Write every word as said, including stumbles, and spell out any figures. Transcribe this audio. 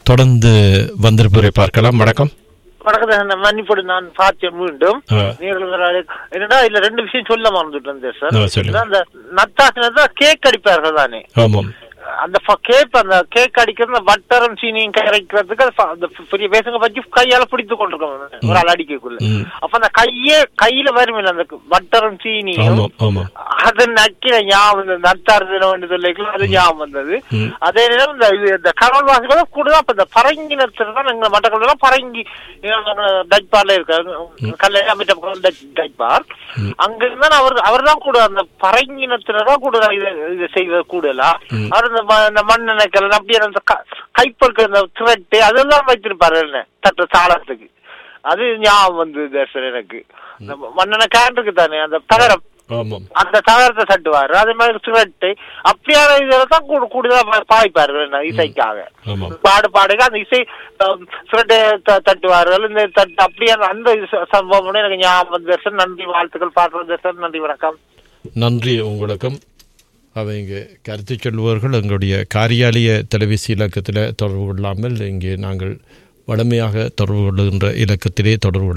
தொடர்ந்து வந்திருப்பதை பார்க்கலாம். வணக்கம். வணக்கம். மன்னிப்போடு நான் பார்த்தேன் மீண்டும். என்னடா இல்ல ரெண்டு விஷயம் சொல்ல மறந்துட்டேன் சார். அந்த நத்தாசினதான் கேக் அடிப்பார்கள் தானே. ஆமாம். அந்த கேக் அந்த கேக் அடிக்கிறது வட்டரம் சீனியும் கரைக்கிறதுக்கு அந்த பெரிய பேசுங்க பற்றி கையால பிடித்து கொண்டிருக்கோம் ஒரு ஆள் அடிக்கக்குள்ள. அப்ப அந்த கையே கையில வரும் அந்த வட்டரம் சீனியும் அது நக்கில ஞாபகம் நத்தாறு வேண்டியது அது ஞாபகம் வந்தது. அதே நேரம் இந்த கடல் வாசிகளும் கூடதான் அப்ப இந்த பரங்கினத்துல தான் எங்க மட்டக்கள் பரங்கி டைப்பார்ல இருக்காரு கல்ல அமைச்ச டைப்பார் அங்க இருந்தா அவர் அவர் தான் கூட அந்த பரங்கினத்துலதான் கூட இதை செய்வது கூடலாம். அவர் இந்த மண்ணெண்ணெய்கள் அப்படியே அந்த கைப்பொருட்கள் அந்த திரட்டு அதெல்லாம் வைத்திருப்பாரு என்ன தட்டு சாலத்துக்கு. அது ஞாபகம் வந்தது சார் எனக்கு. மண்ணெண்ணெய் கேன் இருக்கு தானே அந்த தகரம் அந்த தகரத்தை தட்டுவாரு. அதே மாதிரி திரட்டு அப்படியான இதெல்லாம் கூட கூடுதலா பாய்ப்பாரு இசைக்காக பாடு பாடுக அந்த இசை திரட்டை தட்டுவார்கள். இந்த தட்டு அப்படியான அந்த சம்பவம் எனக்கு ஞாபகம் வந்தது சார். நன்றி, வாழ்த்துக்கள், பாடுறது சார். நன்றி, வணக்கம். நன்றி உங்களுக்கும். அவை இங்கே கருத்து சொல்பவர்கள் எங்களுடைய காரியாலய தொலைபேசி இலக்கத்தில் தொடர்பு கொள்ளாமல் இங்கே நாங்கள் வழமையாக தொடர்பு கொள்ளுகின்ற இலக்கத்திலே தொடர்பு